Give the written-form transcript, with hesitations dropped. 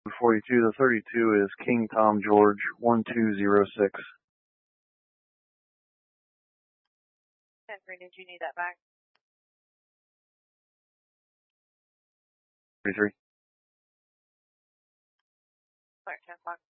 42, the 32 is King Tom George 1206. Henry, did you need that back? 33. Sorry, 10 o'clock.